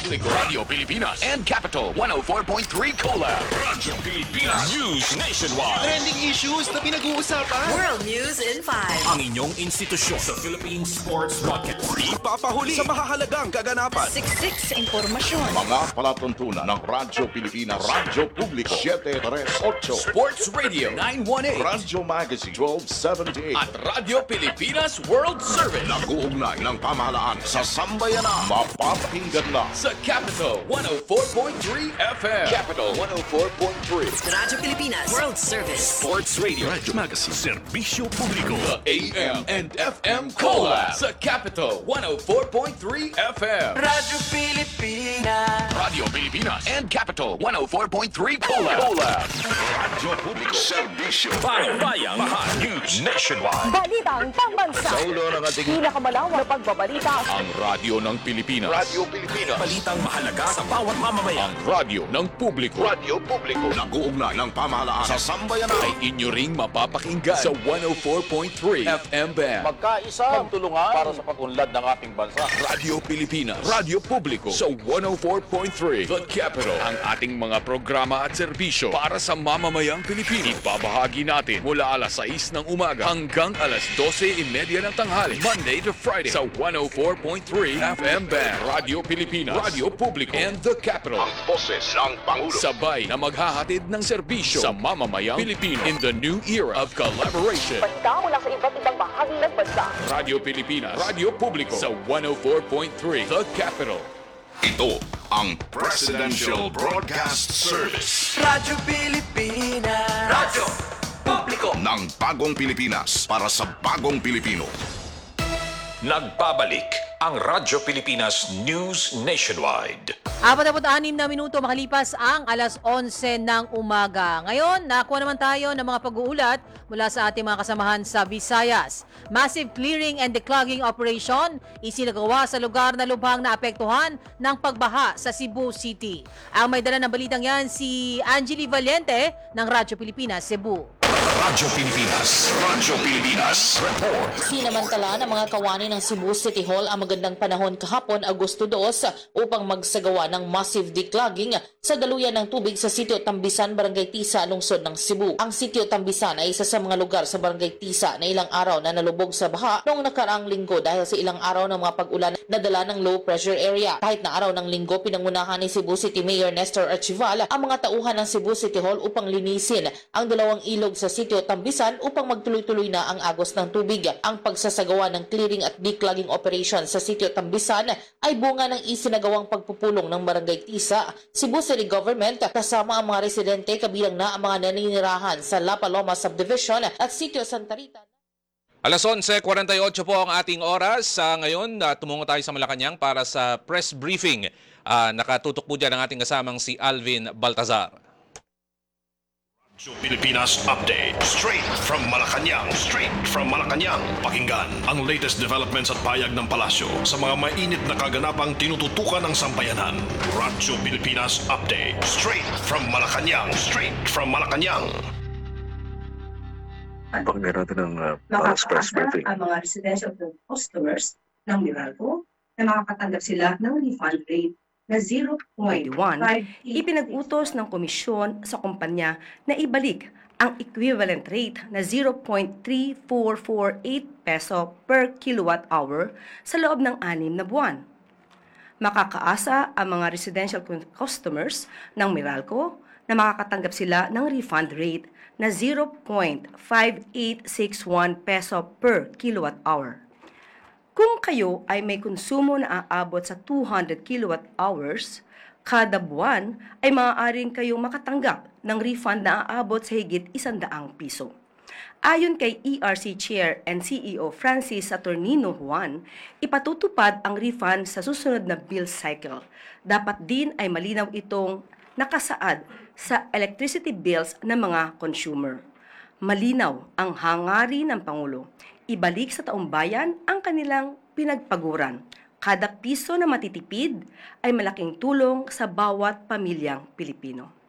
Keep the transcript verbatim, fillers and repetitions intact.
Publico, Radio Pilipinas, and Capital one oh four point three Cola. Radyo Pilipinas News Nationwide. Trending issues na pinag-uusapan. World News in five. Ang inyong institusyon sa Philippine Sports Broadcast. Ipapahuli sa mahahalagang kaganapan. Siksik sa impormasyon. Mga palatuntunan ng Radyo Pilipinas, Radyo Publico, seven three eight, Sports Radio nine one eight. Radyo Magazine, twelve seventy-eight. At Radio Pilipinas World Service. Nag-uugnay ng pamahalaan sa sambayanan. Mapapakinggan na Sa Capital one oh four point three F M. Capital one oh four point three. Radyo Pilipinas World Service. Sports Radio. Radyo Magazine. Serbisyo Publiko. The A M and F M Cola. Sa Capital one oh four point three F M. Radyo Pilipinas. Radio Pilipinas and Capital one oh four point three Cola. Cola. Radyo Publico, serbisyo. Bayang Mahal News Nationwide. Balitang pambansa. Sa ulo ng ating Pinakamalawak na pagbabalita. Ang radyo ng Pilipinas. Radyo Pilipinas. Balitang mahalaga sa bawat mamamayan. Ang radyo ng publiko. Radyo Publico. Nag-uugnay ng pamahalaan sa sambayanan. Ay inyo ring mapapakinggan sa one oh four point three F M band. Magkaisa, magtulungan para sa pag-unlad ng ating bansa. Radio Pilipinas, Radio Publiko sa one oh four point three The Capital. Ang ating mga programa at serbisyo para sa mamamayang Pilipino. Ibabahagi natin mula alas sais ng umaga hanggang alas dose trenta ng tanghali. Monday to Friday sa one oh four point three F M band. Radio Pilipinas, Radio Publiko, and The Capital. Ang boses ng Pangulo. Sabay na maghahatid ng serbisyo sa mamamayang Pilipino in the new era of collaboration. Basta mula sa iba't ibang bahagi ng bansa. Radio Pilipinas, Radio Publiko sa one oh four point three The Capital. Ito ang Presidential Broadcast Service Radyo Pilipinas. Radyo Publiko. ng Bagong Pilipinas para sa Bagong Pilipino. Nagbabalik ang Radyo Pilipinas News Nationwide. apat na anim na minuto makalipas ang alas onse ng umaga. Ngayon, nakuha naman tayo ng mga pag-uulat mula sa ating mga kasamahan sa Visayas. Massive clearing and declogging operation isinagawa sa lugar na lubhang naapektuhan ng pagbaha sa Cebu City. Ang may dala ng balitang yan si Angeli Valiente ng Radyo Pilipinas, Cebu. Radyo Pilipinas, Radyo Pilipinas Report. Sinamantala ng mga kawani ng Cebu City Hall ang magandang panahon kahapon Agosto dos upang magsagawa ng massive declogging sa daluyan ng tubig sa sitio Tambisan, Barangay Tisa, lungsod ng Cebu. Ang sitio Tambisan ay isa sa mga lugar sa Barangay Tisa na ilang araw na nalubog sa baha noong nakaraang linggo dahil sa ilang araw ng mga pag-ulan na dala ng low pressure area. Kahit na araw ng linggo, pinangunahan ni Cebu City Mayor Nestor Archival ang mga tauhan ng Cebu City Hall upang linisin ang dalawang ilog sa sitio Tambisan upang magtuloy-tuloy na ang agos ng tubig. Ang pagsasagawa ng clearing at declogging operation sa sitio Tambisan ay bunga ng isinagawang pagpupulong ng Barangay Tisa, Cebu City Government kasama ang mga residente kabilang na ang mga naninirahan sa La Paloma Subdivision at sitio Santa Rita. Alas onse kwarenta y otso po ang ating oras. Uh, ngayon, uh, tumungo tayo sa Malacanang para sa press briefing. Uh, nakatutok po dyan ang ating kasamang si Alvin Baltazar. So Pilipinas Update. Straight from Malacanang. Straight from Malacanang. Pakinggan ang latest developments at payag ng palasyo sa mga mainit na kaganapang tinututukan ng sambayanan. Radyo Pilipinas Update. Straight from Malacanang. Straight from Malacanang. Bakit meron natin ng uh, express briefing? Ang mga residential customers ng Meralco na makakatanggap sila ng refund rate na zero point five. Ipinag-utos ng komisyon sa kumpanya na ibalik ang equivalent rate na zero point three four four eight peso per kilowatt hour sa loob ng anim na buwan. Makakaasa ang mga residential customers ng Meralco na makakatanggap sila ng refund rate na zero point five eight six one peso per kilowatt hour. Kung kayo ay may konsumo na aabot sa two hundred kilowatt hours, kada buwan ay maaaring kayong makatanggap ng refund na aabot sa higit isandaang piso. Ayon kay E R C Chair and C E O Francis Saturnino Juan, ipatutupad ang refund sa susunod na bill cycle. Dapat din ay malinaw itong nakasaad sa electricity bills ng mga consumer. Malinaw ang hangarin ng Pangulo. Ibalik sa taong bayan ang kanilang pinagpaguran. Kada piso na matitipid ay malaking tulong sa bawat pamilyang Pilipino.